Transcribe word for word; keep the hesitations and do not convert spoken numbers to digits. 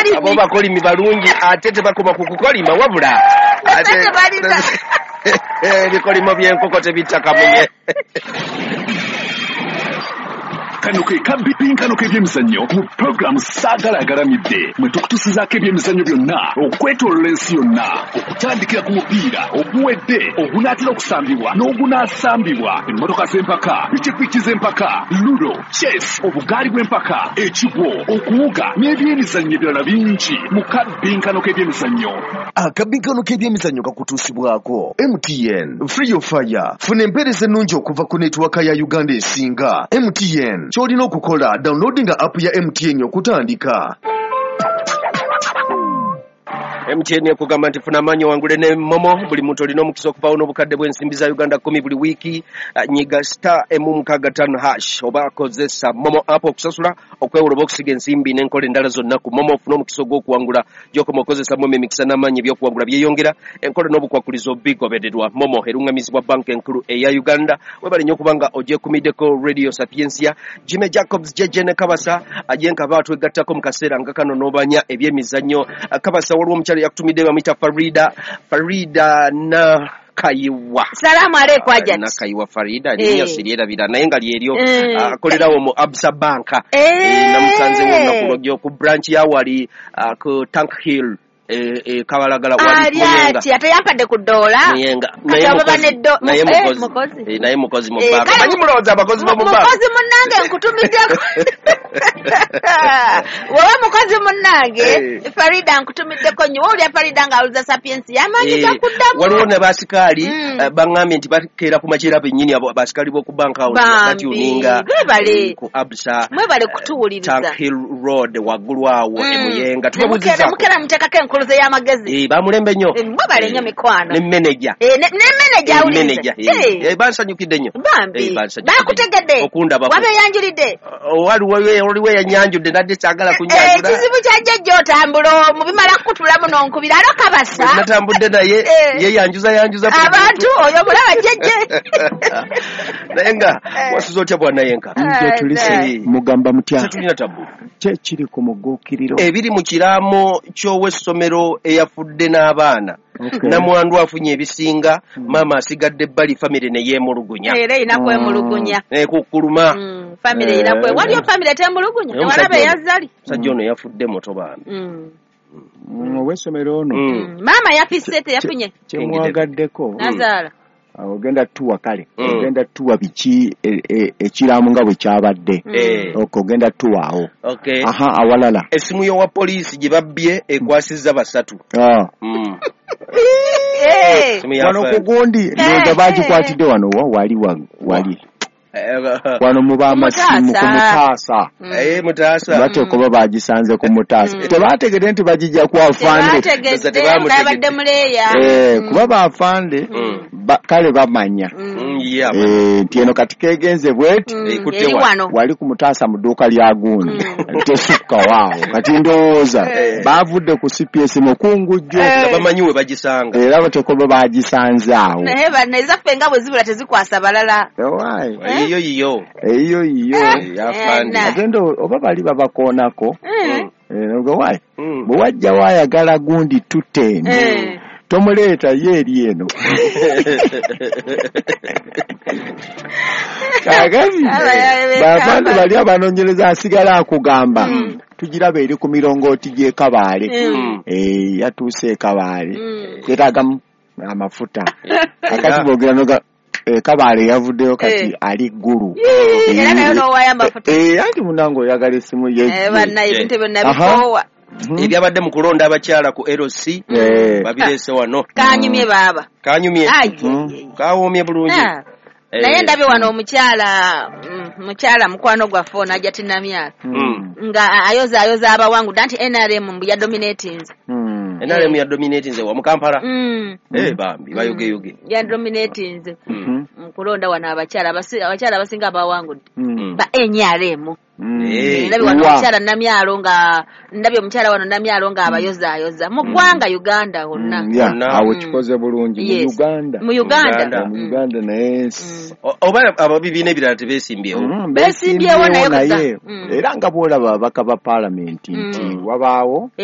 balimi abo bakolimi balungi ate tebakoma ku kukolima wabula ate balina ebikolimo by'enkoko tebittaka munye kano ke kabipinkano k'ebyemizannyo mu puroguramu saagala agaramidde mwe tukutusizaako ebyemizannyo byonna okwetoolola ensi yonna okutandikira ku mupiira oguwedde ogunaatera okusambibwa n'ogunaasambibwa emmotoka z'empaka pikipiki z'empaka ludo chess obugaali bw'empaka ekigwo okuwuga n'ebyemizannyo ebirala bingi mu kabinkano k'ebyemizannyo. Akabinkano k'ebyemizannyo kakutuusibwako M T N Free of Fire. Funa empeereza ennungi okuva ku netiwaka ya Uganda esinga. M T N ky'olina okukola downloadinga app ya M T N okutandika. M T N ekugamba nti funa amanyi wangule ne momo buli muntu olina omukisa okuvaawo n'obukadde bw'ensimbi za Uganda kumi buli wiiki. Nyiga star emu mukaaga ttaano hash oba kozesa momo app okusasula okwewola okusiga ensimbi n'enkola endala zonna ku momo ofuna omukisa ogw'okuwangula gy'okoma okozesa momo emikisa n'amaanyi eby'okuwangula byeyongera enkola n'obukwakulizo bigobererwa. Momo erungamizibwa banka enkulu eya Uganda. Webale nnyo kubanga ogyekumiddeko Radio Sapiensia. Jimmy Jacobs jeje ne Kabasa ajenkaba atwegattako mu kaseera nga kano n'obanya ebyemizannyo. Kabasa waliwo omukyala yakutumidde bamuyita Farida Farida na Kayiwa. Salamu alaykum ajati. Na Kayiwa Farida ni ya siriera bila naye nga lyeryo Eh. akolerawo mu Absa Banka. Eh. Namusanze wonna kulogyo ku branch ya wali ah, ku Tank Hill. Eh, eh, kabalagala wali Muyenga. Ati ate yampadde ku dola. Muyenga. Naye mukozi. Naye mukozi. Mukozi. Eh, naye mukozi mu Eh, banka. kale- Manyi mulowooza abakozi bo mu banka. Mukozi munnange nkutumiddeko. Wowe mukozi munnange Eh. Farida nkutumiddeko nnyo. Wulya Farida ng'aluza Sapiensi yamanyi Eh, gakuddamu. waliwo ne basikali Mm. eh, baŋŋambye nti bakeera ku makyera bennyini abo basikali b'oku banka awo Bambi. batuninga Mwebale. ku Absa Mwebale kutuwuliriza. Tank Hill Road waggulu awo Mm. e Muyenga Ne tubabuziza mukera mukera muteekako enkuluze y'amagezi. eh bamulembe nnyo Eh, mwebale nnyo mikwano. ne manager Eh, ne ne manager awulize. manager eh bansanyukidde nnyo Bambi. Eh, bansanyukidde. Bakutegedde. Okundaba Wabe yanjulidde. waliwo waliwo yanyanjudde nadde kyagala Eh, kunyanjula kizibu kya jjajja otambula mu bimala kutula muno nkubira alo Kabasa. natambudde naye Eh. ye yanjuza yanjuza ku Abantu oyo mulaba jjajja. naye nga wasuza otya bwanayenka nje tulise Eh. mugamba mutya tetulina tabu kye kiri ku muguukiriro ebiri mu kiraamo ky'ow'essomero eyafudde n'abaana Okay. namwandu afunye ebisinga maama asigadde ebbali famire ne yeemulugunya Era ina kwemulugunya. ekukkuluma Mm, family ina kwe. Waliyo family temulugunya. Eh, Walabe omusajja ono- yazali. omusajja ono yafudde moto baana Mm. Mm, ow'essomero ono Mm. Mm. Mama yafisse teyafunye. kyemwagaddeko Nazaala. ogenda tuwa kale Mm. ogenda tuwa biki e- e- ekiramu nga bwe kyabadde Eh, oko ogenda tuwa awo okay aha awalala essimu y'owa poliisi gye babbye ekwasizza basatu Ah. Mm. Eh. Essimu ya wano fa- ku gundi ndowooza eh. bagikwatidde wano wa wali wa- wali Eh, wano mu b'amasimu ku mutaasa eh, mutaasa bate kuba bagisanze ku mutaasa tebategedde nti bagijja ku afande Tebategedde Tebamutegedde. ng'abadde muleeya. Eh, kuba baafande Mm. ba- kale bamanya Mm, yeah, man. Eh, nti eno kati kegenze bweti Mm, Ekutte eri wa- wano. wali ku mutaasa mu dduuka lya gundi Mm. tesukka waawo kati ndowooza Eh. baavudde ku C P S mukungujjo nga bamanyi we bagisanga era batekobe bagisanze awo Naye bano ezaffe nga bwe zibula tezikwasa balala. Ewaayi. yiyo yiyo eyo yiyo Eh. yafande Eh, ate ndo oba bali babakoonako Eh. nogewaayi Mm. bwe wajja waayagala gundi tutte eno Eh. tomuleeta ye eri eno kagati Aba- bafande bali abanoonyereza asigala akugamba tugiraba eri ku mirongooti gy'e Kabaale Mm. Eh, yatuuse e Kabaale Mm. yeetaagamu amafuta akati boogera noga e Kabaale yavuddeyo kati Eh. ali ggulu Era nayo n'owaayo amafuta. Eh, anti munange oyagala essimu ye Eh, banna ebintu byonna Aha. bikoowa. ebyabadde mu kulonda abakyala ku L C Eh. babireese wano Kanyumye baaba. kanyumye Ayi. kawoomye bulungi Ah. Eh. Naye ndabye wano omukyala mm, mukyala mukwano gwaffe ono ajja tinamyala Mm. nga ayoza ayoza abawangudde nti N R M mbu ya dominatinze. Mm. N R M ya dominatinze wa mu Kampala Mm. eh bambi bayogeyoge Ya dominatinze. Mm. Nkulonda wano abakyala abasi- abakyala abasinga abawangudde Mm. ba N R M. Mm. Eh. Ndabye wano Wa. omukyala namyalo nga ndabye omukyala wano namyalo nga abayoza ayoza mu ggwanga Uganda wonna. Mm, yeah, Wonna. awo Mm. kikoze bulungi mu Yes. Uganda Mu Uganda. Uganda. mu Uganda naye s- O- oba ababibiina ebirala tebeesimbyewo Mm, Beesimbyewo naye beesimbyewo naye gusa. Mm. era nga bw'olaba ababaka ba paalamenti nti Mm. wabaawo